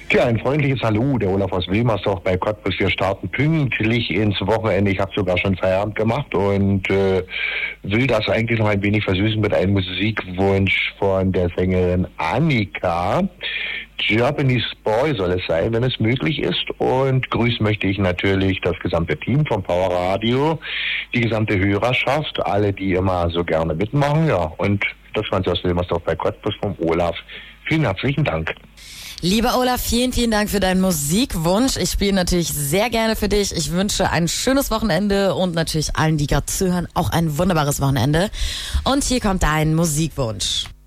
Tja, ein freundliches Hallo, der Olaf aus Wilmersdorf bei Cottbus. Wir starten pünktlich ins Wochenende. Ich habe sogar schon Feierabend gemacht und will das eigentlich noch ein wenig versüßen mit einem Musikwunsch von der Sängerin Annika. Japanese Boy soll es sein, wenn es möglich ist. Und grüßen möchte ich natürlich das gesamte Team vom Power Radio, die gesamte Hörerschaft, alle, die immer so gerne mitmachen. Ja, und das Ganze aus Wilmersdorf bei Cottbus vom Olaf. Vielen herzlichen Dank. Lieber Olaf, vielen, vielen Dank für deinen Musikwunsch. Ich spiele natürlich sehr gerne für dich. Ich wünsche ein schönes Wochenende und natürlich allen, die gerade zuhören, auch ein wunderbares Wochenende. Und hier kommt dein Musikwunsch.